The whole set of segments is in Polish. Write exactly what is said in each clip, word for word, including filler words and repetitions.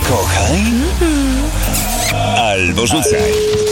Kochaj albo rzucaj.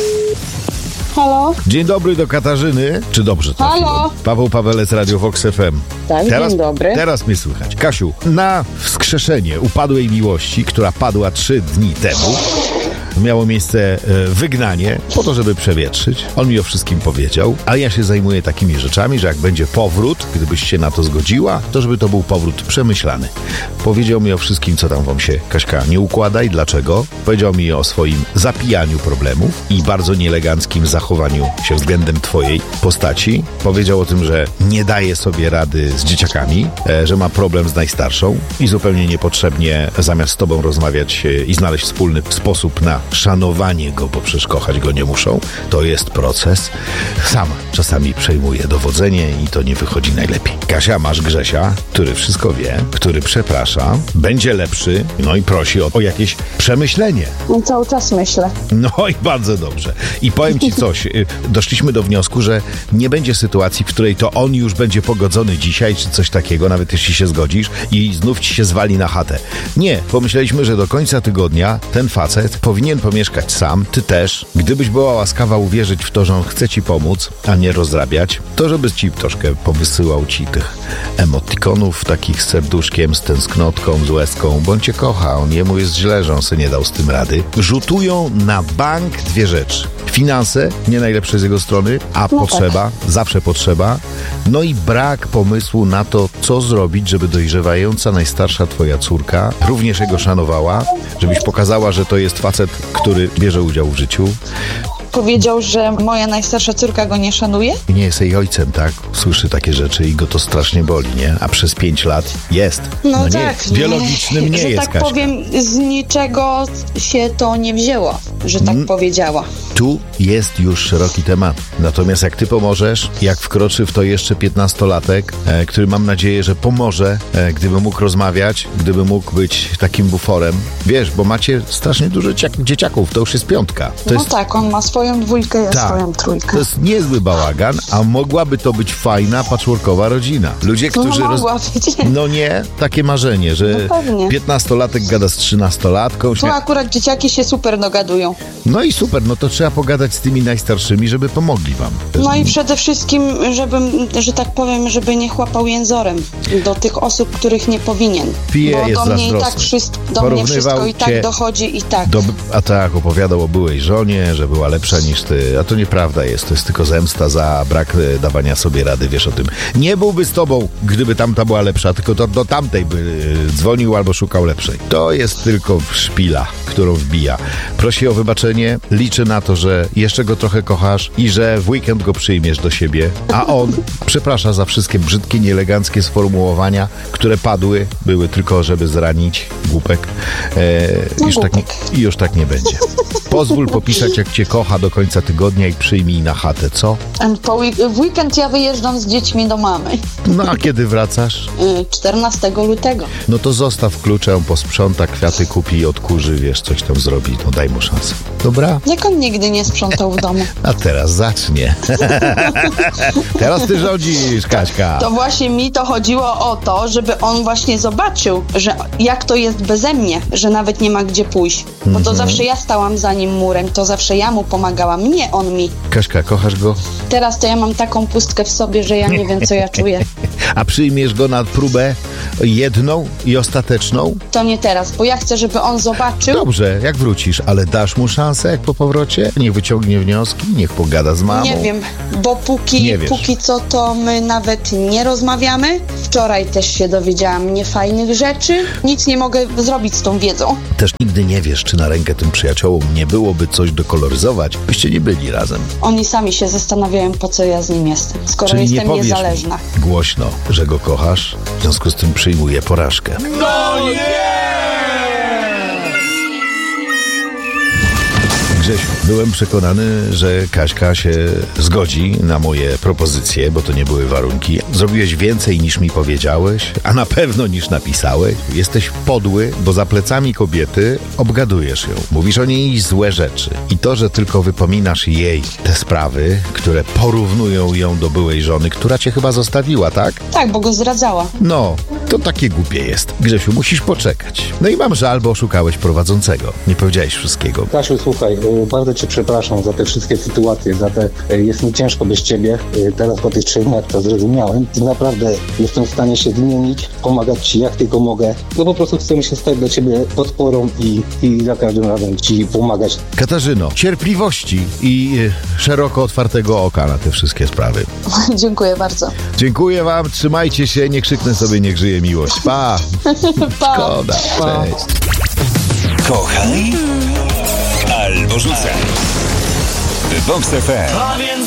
Halo? Dzień dobry do Katarzyny. Czy dobrze trafiłem? Halo? Paweł Pawelec, Radio Vox F M. Tak, teraz, dzień dobry. Teraz mnie słychać. Kasiu, na wskrzeszenie upadłej miłości, która padła trzy dni temu, miało miejsce e, wygnanie, po to, żeby przewietrzyć. On mi o wszystkim powiedział, a ja się zajmuję takimi rzeczami, że jak będzie powrót, gdybyś się na to zgodziła, to żeby to był powrót przemyślany. Powiedział mi o wszystkim, co tam wam się, Kaśka, nie układa i dlaczego. Powiedział mi o swoim zapijaniu problemów i bardzo nieeleganckim zachowaniu się względem twojej postaci. Powiedział o tym, że nie daje sobie rady z dzieciakami, e, że ma problem z najstarszą i zupełnie niepotrzebnie zamiast z tobą rozmawiać e, i znaleźć wspólny sposób na szanowanie go, bo przecież kochać go nie muszą. To jest proces. Sam czasami przejmuje dowodzenie i to nie wychodzi najlepiej. Kasia, masz Grzesia, który wszystko wie, który przeprasza, będzie lepszy, no i prosi o, o jakieś przemyślenie. No, cały czas myślę. No i bardzo dobrze. I powiem ci coś. Doszliśmy do wniosku, że nie będzie sytuacji, w której to on już będzie pogodzony dzisiaj, czy coś takiego, nawet jeśli się zgodzisz i znów ci się zwali na chatę. Nie. Pomyśleliśmy, że do końca tygodnia ten facet powinien pomieszkać sam, ty też. Gdybyś była łaskawa uwierzyć w to, że on chce ci pomóc, a nie rozrabiać, to żeby ci troszkę powysyłał ci tych emotikonów takich z serduszkiem, z tęsknotką, z łezką, bo on cię kocha, on jemu jest źle, że on sobie nie dał z tym rady. Rzutują na bank dwie rzeczy. Finanse, nie najlepsze z jego strony, a no potrzeba, tak. zawsze potrzeba. No i brak pomysłu na to, co zrobić, żeby dojrzewająca najstarsza twoja córka również jego szanowała, żebyś pokazała, że to jest facet, który bierze udział w życiu. Powiedział, że moja najstarsza córka go nie szanuje? I nie jest jej ojcem, tak? Słyszy takie rzeczy i go to strasznie boli, nie? A przez pięć lat jest. No, no tak. Nie, biologicznym nie że jest, tak Kaśka. powiem, z niczego się to nie wzięło, że tak mm. powiedziała. Tu jest już szeroki temat. Natomiast jak ty pomożesz, jak wkroczy w to jeszcze piętnastolatek, e, który mam nadzieję, że pomoże, e, gdyby mógł rozmawiać, gdyby mógł być takim buforem. Wiesz, bo macie strasznie dużo ciak- dzieciaków, to już jest piątka. To No jest... tak, on ma swoją dwójkę, ja Tak. swoją trójkę. To jest niezły bałagan, a mogłaby to być fajna, patchworkowa rodzina. Ludzie, którzy... No, roz... mogła być. no nie, takie marzenie, że No pewnie. piętnastolatek gada z trzynastolatką. Tu akurat dzieciaki się super dogadują. No i super, no to trzeba pogadać z tymi najstarszymi, żeby pomogli wam. No i przede wszystkim, żebym, że tak powiem, żeby nie chłapał jęzorem do tych osób, których nie powinien. Pije, Bo jest do mnie i zazdrosny. tak wszystko, do mnie wszystko i tak dochodzi i tak. Do, a tak, opowiadał o byłej żonie, że była lepsza niż ty. A to nieprawda jest, to jest tylko zemsta za brak e, dawania sobie rady, wiesz o tym. Nie byłby z tobą, gdyby tamta była lepsza, tylko to do tamtej by e, dzwonił albo szukał lepszej. To jest tylko szpila, którą wbija. Prosi o wybaczenie, liczy na to, że jeszcze go trochę kochasz i że w weekend go przyjmiesz do siebie, a on przeprasza za wszystkie brzydkie, nieeleganckie sformułowania, które padły, były tylko, żeby zranić głupek. E, No już, tak nie, głupek. I już tak nie będzie. Pozwól popisać, jak cię kocha do końca tygodnia i przyjmij na chatę, co? Po week- w weekend ja wyjeżdżam z dziećmi do mamy. No a kiedy wracasz? Y, czternastego lutego. No to zostaw klucze, on posprząta, kwiaty kupi i odkurzy, wiesz, coś tam zrobi, no daj mu szansę. Dobra? Jak on nigdy nie sprzątał w domu. A teraz zacznie. Teraz ty rządzisz, Kaśka. To właśnie mi to chodziło o to, żeby on właśnie zobaczył, że jak to jest beze mnie, że nawet nie ma gdzie pójść. Bo to zawsze ja stałam za nim murem, to zawsze ja mu pomagałam, nie on mi. Kaśka, kochasz go? Teraz to ja mam taką pustkę w sobie, że ja nie wiem, co ja czuję. A przyjmiesz go na próbę jedną i ostateczną? To nie teraz, bo ja chcę, żeby on zobaczył. Dobrze, jak wrócisz, ale dasz mu szansę, jak po powrocie? Niech wyciągnie wnioski, niech pogada z mamą. Nie wiem, bo póki, Nie wiesz. póki co to my nawet nie rozmawiamy. Wczoraj też się dowiedziałam niefajnych rzeczy. Nic nie mogę zrobić z tą wiedzą. Też nigdy nie wiesz, czy na rękę tym przyjaciołom nie byłoby coś dokoloryzować, byście nie byli razem. Oni sami się zastanawiają, po co ja z nim jestem, skoro Czyli jestem nie powiesz niezależna. mi głośno, że go kochasz, w związku z tym przyjmuję porażkę. No nie! Grzesiu, byłem przekonany, że Kaśka się zgodzi na moje propozycje, bo to nie były warunki. Zrobiłeś więcej niż mi powiedziałeś, a na pewno niż napisałeś. Jesteś podły, bo za plecami kobiety obgadujesz ją. Mówisz o niej złe rzeczy. I to, że tylko wypominasz jej te sprawy, które porównują ją do byłej żony, która cię chyba zostawiła, tak? Tak, bo go zdradzała. No, To takie głupie jest. Grzesiu, musisz poczekać. No i mam żal, bo oszukałeś prowadzącego. Nie powiedziałeś wszystkiego. Kasiu, słuchaj, y, bardzo cię przepraszam za te wszystkie sytuacje, za te, y, jest mi ciężko bez ciebie. Y, teraz po tych trzech dniach to zrozumiałem i naprawdę jestem w stanie się zmienić, pomagać ci jak tylko mogę. No po prostu chcę się stać dla ciebie podporą i, i za każdym razem ci pomagać. Katarzyno, cierpliwości i y, szeroko otwartego oka na te wszystkie sprawy. Dziękuję bardzo. Dziękuję wam, trzymajcie się, nie krzyknę sobie, niech żyje miłość. Pa! Pa. Szkoda, cześć. Kochaj albo rzucaj. Vox F M.